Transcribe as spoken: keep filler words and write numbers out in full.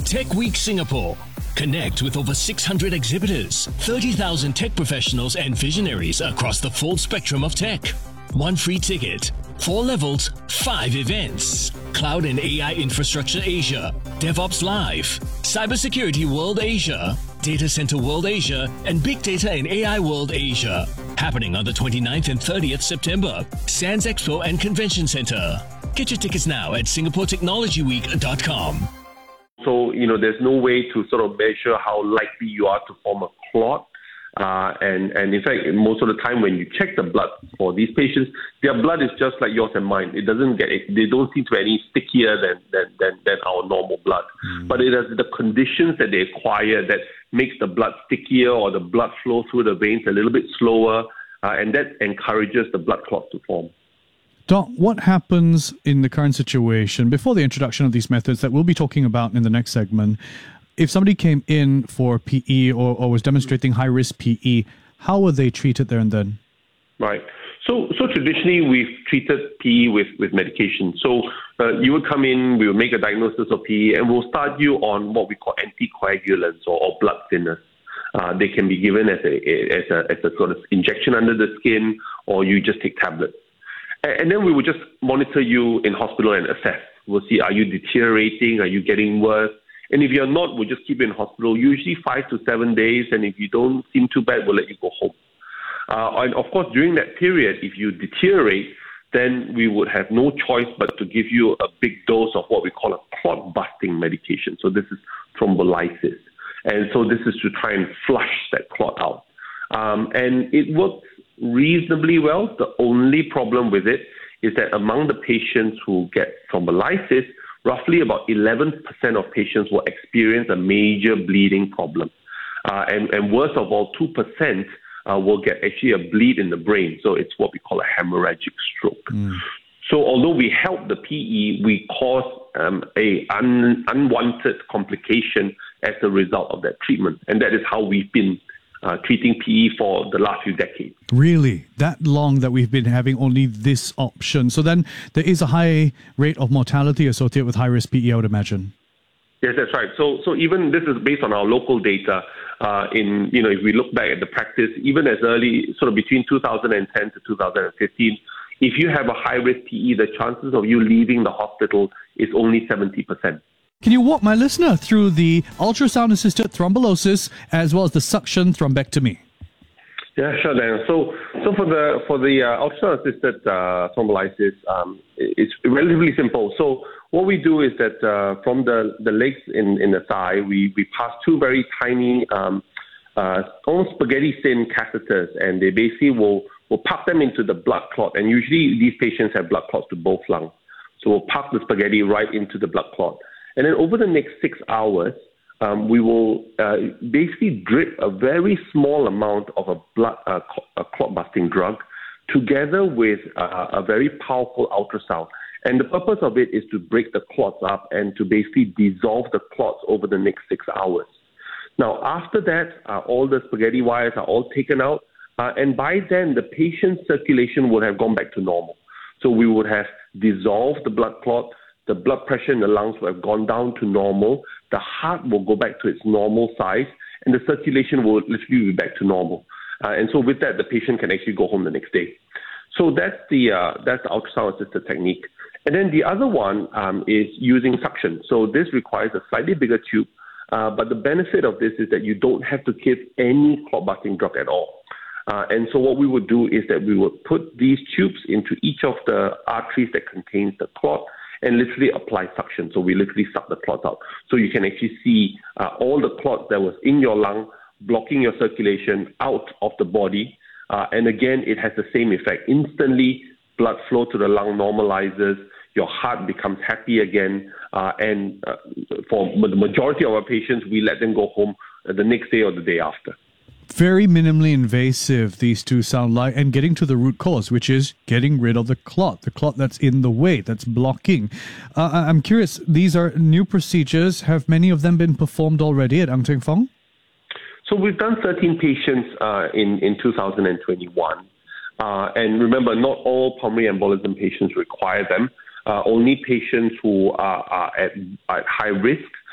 Tech Week Singapore. Connect with over six hundred exhibitors, thirty thousand tech professionals and visionaries across the full spectrum of tech. One free ticket, four levels, five events. Cloud and A I Infrastructure Asia, DevOps Live, Cybersecurity World Asia, Data Center World Asia, and Big Data and A I World Asia. Happening on the twenty-ninth and thirtieth September, Sands Expo and Convention Center. Get your tickets now at singapore technology week dot com. So, you know, there's no way to sort of measure how likely you are to form a clot. Uh, and, and in fact, most of the time when you check the blood for these patients, their blood is just like yours and mine. It doesn't get, they don't seem to be any stickier than, than, than, than our normal blood. Mm. But it is the conditions that they acquire that makes the blood stickier or the blood flow through the veins a little bit slower. Uh, and that encourages the blood clots to form. Doc, what happens in the current situation before the introduction of these methods that we'll be talking about in the next segment? If somebody came in for P E or, or was demonstrating high-risk P E, how were they treated there and then? Right. So so traditionally, we've treated P E with, with medication. So uh, you would come in, we would make a diagnosis of P E, and we'll start you on what we call anticoagulants or, or blood thinners. Uh, they can be given as a, as, a, as a sort of injection under the skin, or you just take tablets. And then we will just monitor you in hospital and assess. We'll see, are you deteriorating? Are you getting worse? And if you're not, we'll just keep you in hospital, usually five to seven days. And if you don't seem too bad, we'll let you go home. Uh, and of course, during that period, if you deteriorate, then we would have no choice but to give you a big dose of what we call a clot-busting medication. So this is thrombolysis. And so this is to try and flush that clot out. Um, and it works reasonably well. The only problem with it is that among the patients who get thrombolysis, roughly about eleven percent of patients will experience a major bleeding problem. Uh, and, and worst of all, two percent uh, will get actually a bleed in the brain. So it's what we call a hemorrhagic stroke. Mm. So although we help the P E, we cause um, a un, unwanted complication as a result of that treatment. And that is how we've been Uh, treating P E for the last few decades. Really? That long that we've been having only this option. So then there is a high rate of mortality associated with high-risk P E, I would imagine. Yes, that's right. So so even this is based on our local data. Uh, in, you know, if we look back at the practice, even as early, sort of between two thousand ten to two thousand fifteen, if you have a high-risk P E, the chances of you leaving the hospital is only seventy percent. Can you walk my listener through the ultrasound-assisted thrombolysis as well as the suction thrombectomy? Yeah, sure, Dan. So, so for the for the uh, ultrasound-assisted uh, thrombolysis, um, it's relatively simple. So, what we do is that uh, from the, the legs in, in the thigh, we, we pass two very tiny, um, uh, almost spaghetti-thin catheters, and they basically will will pump them into the blood clot. And usually, these patients have blood clots to both lungs. So, we'll pump the spaghetti right into the blood clot. And then over the next six hours, um, we will uh, basically drip a very small amount of a blood uh, a clot-busting drug together with uh, a very powerful ultrasound. And the purpose of it is to break the clots up and to basically dissolve the clots over the next six hours. Now, after that, uh, all the spaghetti wires are all taken out. Uh, and by then, the patient's circulation would have gone back to normal. So we would have dissolved the blood clot. The blood pressure in the lungs will have gone down to normal. The heart will go back to its normal size, and the circulation will literally be back to normal. Uh, and so with that, the patient can actually go home the next day. So that's the uh, that's the ultrasound-assisted technique. And then the other one um, is using suction. So this requires a slightly bigger tube, uh, but the benefit of this is that you don't have to give any clot-busting drug at all. Uh, and so what we would do is that we would put these tubes into each of the arteries that contains the clot, and literally apply suction. So we literally suck the clot out. So you can actually see uh, all the clot that was in your lung, blocking your circulation out of the body. Uh, and again, it has the same effect. Instantly, blood flow to the lung normalizes, your heart becomes happy again. Uh, and uh, for the majority of our patients, we let them go home the next day or the day after. Very minimally invasive, these two sound like, and getting to the root cause, which is getting rid of the clot, the clot that's in the way, that's blocking. Uh, I'm curious, these are new procedures. Have many of them been performed already at Ng Teng Fong? So we've done thirteen patients uh, in, in two thousand twenty-one. Uh, and remember, not all pulmonary embolism patients require them. Uh, only patients who are, are at, at high risk